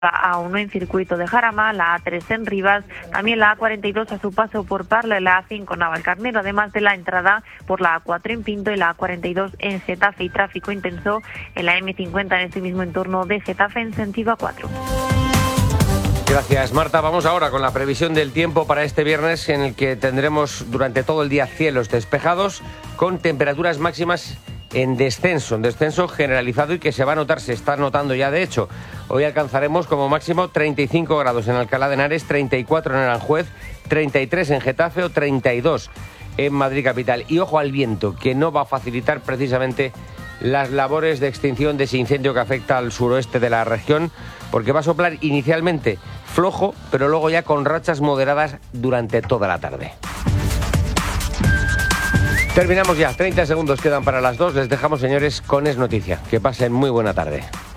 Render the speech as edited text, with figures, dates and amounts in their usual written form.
La A1 en circuito de Jarama, la A3 en Rivas, también la A42 a su paso por Parla, la A5 Navalcarnero, además de la entrada por la A4 en Pinto y la A42 en Getafe, y tráfico intenso en la M50 en este mismo entorno de Getafe en sentido A4. Gracias, Marta. Vamos ahora con la previsión del tiempo para este viernes, en el que tendremos durante todo el día cielos despejados con temperaturas máximas en descenso generalizado y que se va a notar, se está notando ya de hecho. Hoy alcanzaremos como máximo 35 grados en Alcalá de Henares, 34 en Aranjuez, 33 en Getafe o 32 en Madrid capital. Y ojo al viento, que no va a facilitar precisamente las labores de extinción de ese incendio que afecta al suroeste de la región, porque va a soplar inicialmente flojo, pero luego ya con rachas moderadas durante toda la tarde. Terminamos ya, 30 segundos quedan para las 2. Les dejamos, señores, con Es Noticia. Que pasen muy buena tarde.